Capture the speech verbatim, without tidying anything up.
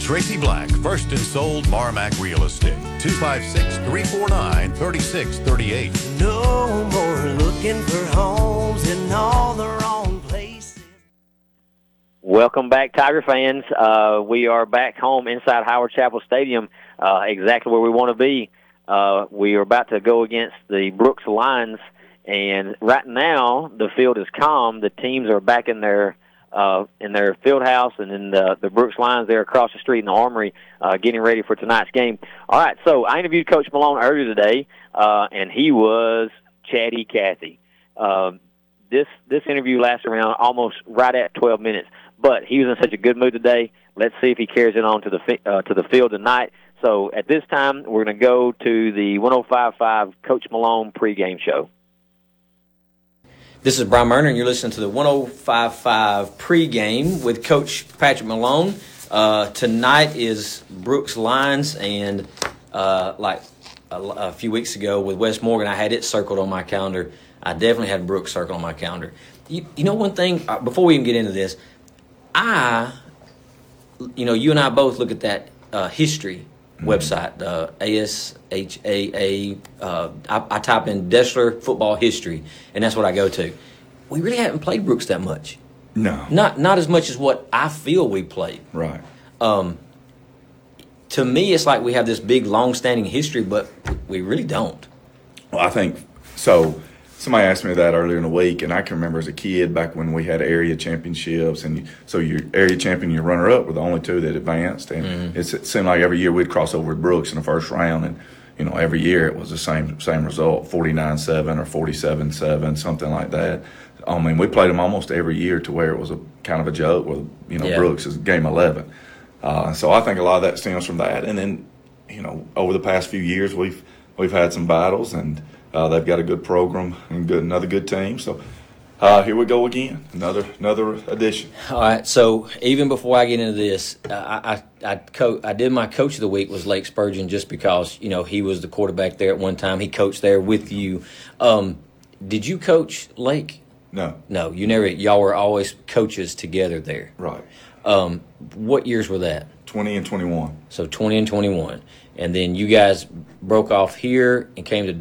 Tracy Black, first and sold Marmac Real Estate. two five six, three four nine, three six three eight. No more looking for homes in all the wrong places. Welcome back, Tiger fans. Uh, we are back home inside Howard Chapel Stadium, uh, exactly where we want to be. Uh, we are about to go against the Brooks Lions, and right now the field is calm. The teams are back in their uh, in their field house, and then the, the Brooks Lions there across the street in the Armory, uh, getting ready for tonight's game. All right, so I interviewed Coach Malone earlier today, uh, and he was chatty Cathy. Uh, this this interview lasted around almost right at twelve minutes, but he was in such a good mood today. Let's see if he carries it on to the uh, to the field tonight. So at this time, we're going to go to the one oh five point five Coach Malone pregame show. This is Brian Murner, and you're listening to the one oh five point five pregame with Coach Patrick Malone. Uh, tonight is Brooks Lions, and uh, like a, a few weeks ago with West Morgan, I had it circled on my calendar. I definitely had Brooks circled on my calendar. You, you know one thing, uh, before we even get into this, I, you know, you and I both look at that uh, history website, uh, A S H A A. Uh, I, I type in Deshler football history, and that's what I go to. We really haven't played Brooks that much. No. Not not as much as what I feel we played. Right. Um, to me, it's like we have this big, long-standing history, but we really don't. Well, I think so. Somebody asked me that earlier in the week, and I can remember as a kid back when we had area championships, and you, so your area champion, your runner-up were the only two that advanced, and mm-hmm. it seemed like every year we'd cross over with Brooks in the first round, and you know every year it was the same same result, forty-nine seven or forty-seven seven, something like that. I mean, we played them almost every year to where it was a kind of a joke with you know yeah. Brooks is game eleven. Uh, so I think a lot of that stems from that, and then you know over the past few years we've we've had some battles and. Uh, they've got a good program and good another good team. So uh, here we go again, another another edition. All right. So even before I get into this, uh, I I I, co- I did my coach of the week was Lake Spurgeon just because you know he was the quarterback there at one time. He coached there with you. Um, did you coach Lake? No. No, you never. Y'all were always coaches together there. Right. Um, what years were that? twenty and twenty-one. So twenty and twenty-one, and then you guys broke off here and came to